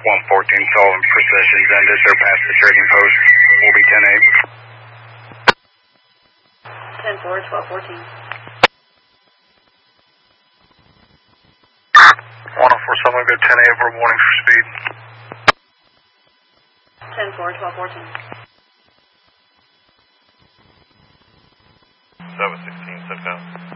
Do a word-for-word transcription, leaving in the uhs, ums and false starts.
one fourteen Sullivan, procession's ended. They're past the trading post. We'll be ten eight. ten four, twelve fourteen. one oh four Sullivan, good ten eight for warning for speed. ten four, twelve fourteen. seven sixteen, set down.